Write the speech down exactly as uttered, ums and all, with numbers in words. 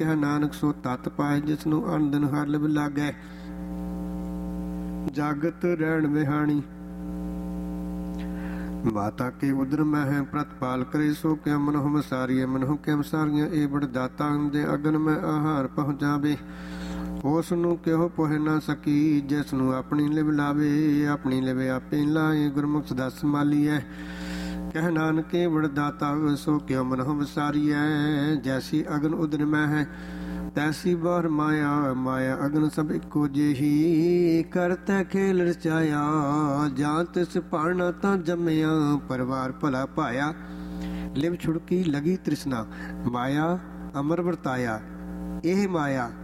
ਕਹਿ ਨਾਨਕ ਸੋ ਤਤ ਪਾਏ ਜਿਸ ਨੂੰ ਅਨ ਦਿਨ ਹਰ ਲਿਵ ਲਾਗੈ। ਜਾਗਤ ਰਹਿਣ ਵਿਹਾਣੀ ਮਾਤਾ ਕੇ ਉਦਰ ਮਹਿ ਪ੍ਰਤਪਾਲ ਕਰੇ ਸੋ ਕਿਆ ਮਨਹੁ ਮਸਾਰੀਏ ਮਨਹੁ ਕਿਆ ਮਸਾਰੀਆਂ ਇਹ ਬੜ ਦਾਤਾ ਦੇ ਅਗਨ ਮੈਂ ਆਹਾਰ ਪਹੁੰਚਾਵੇ। ਉਸ ਨੂੰ ਕਿਹੋ ਪੁਹਿ ਨਾ ਸਕੀ ਜਿਸ ਨੂੰ ਆਪਣੀ ਲਿਵ ਲਾਵੇ। ਆਪਣੀ ਲਿਵ ਆਪੇ ਲਾਏ ਗੁਰਮੁਖ ਸਦਾ ਸੰਭਾਲੀਐ। ਕਹਿ ਨਾਨਕੇ ਬੜ ਦਾਤਾ ਸੋ ਕਿਉ ਮਨਹੁ ਵਿਸਾਰੀਐ। ਜੈਸੀ ਅਗਨ ਉਦਰ ਮੈਂ ਹੈ ਤੈਸੀ ਬਾਹਰ ਮਾਇਆ। ਮਾਇਆ ਅਗਨ ਸਭ ਇੱਕੋ ਜਿਹੀ ਕਰਤੈ ਖੇਲ ਰਚਾਇਆ। ਜਾਂ ਤਿਸ ਭਾਣਾ ਤਾਂ ਜੰਮਿਆ ਪਰਿਵਾਰ ਭਲਾ ਪਾਇਆ। ਲਿਵ ਛੁੜਕੀ ਲਗੀ ਤ੍ਰਿਸ਼ਨਾ ਮਾਇਆ ਅਮਰ ਵਰਤਾਇਆ। ਇਹ ਮਾਇਆ